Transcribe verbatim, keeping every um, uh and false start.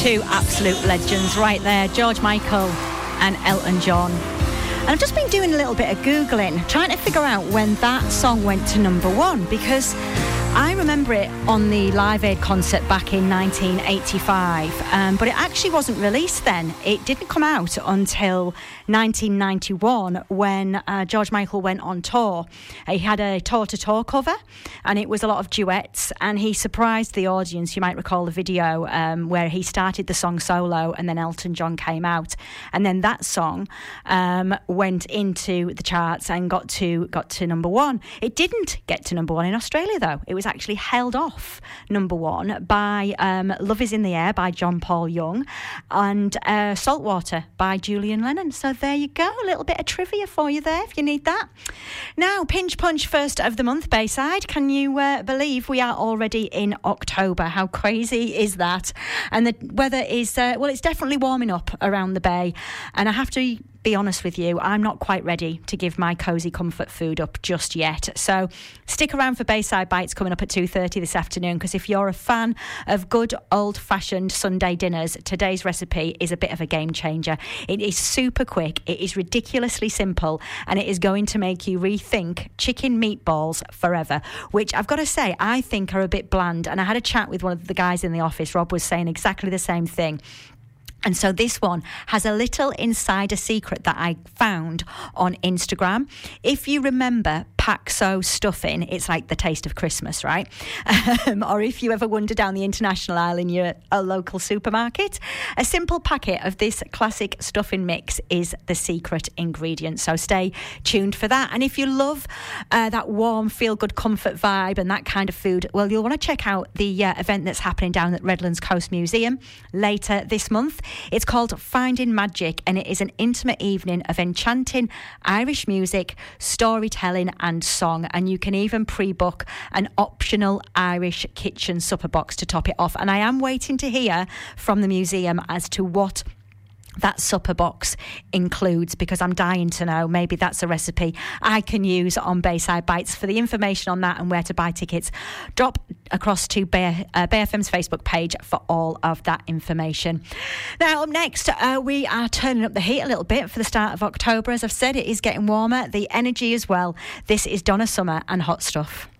Two absolute legends right there, George Michael and Elton John. And I've just been doing a little bit of Googling, trying to figure out when that song went to number one, because I remember it on the Live Aid concert back in nineteen eighty-five, um, but it actually wasn't released then. It didn't come out until nineteen ninety-one when uh, George Michael went on tour. He had a tour-to-tour cover, and it was a lot of duets, and he surprised the audience. You might recall the video um, where he started the song solo, and then Elton John came out, and then that song um, went into the charts and got to got to number one. It didn't get to number one in Australia, though. It was actually held off number one by um, Love Is in the Air by John Paul Young and uh, Saltwater by Julian Lennon. So there you go, a little bit of trivia for you there if you need that. Now, Pinch Punch, first of the month, Bayside. Can you uh, believe we are already in October? How crazy is that? And the weather is, uh, well, it's definitely warming up around the bay. And I have to be honest with you, I'm not quite ready to give my cosy comfort food up just yet. So stick around for Bayside Bites coming up at two thirty this afternoon, because if you're a fan of good old-fashioned Sunday dinners, today's recipe is a bit of a game changer. It is super quick, it is ridiculously simple, and it is going to make you rethink chicken meatballs forever, which I've got to say, I think are a bit bland. And I had a chat with one of the guys in the office. Rob was saying exactly the same thing. And so this one has a little insider secret that I found on Instagram. If you remember Paxo stuffing, it's like the taste of Christmas, right? Um, or if you ever wander down the international aisle in your a local supermarket, a simple packet of this classic stuffing mix is the secret ingredient. So stay tuned for that. And if you love uh, that warm, feel-good comfort vibe and that kind of food, well, you'll want to check out the uh, event that's happening down at Redlands Coast Museum later this month. It's called Finding Magic, and it is an intimate evening of enchanting Irish music, storytelling and song. And you can even pre-book an optional Irish kitchen supper box to top it off. And I am waiting to hear from the museum as to what that supper box includes, because I'm dying to know. Maybe that's a recipe I can use on Bayside Bites. For the information on that and where to buy tickets, drop across to Bay, uh, Bay F M's Facebook page for all of that information. Now, up next, uh, we are turning up the heat a little bit for the start of October. As I've said, it is getting warmer, the energy as well. This is Donna Summer and Hot Stuff.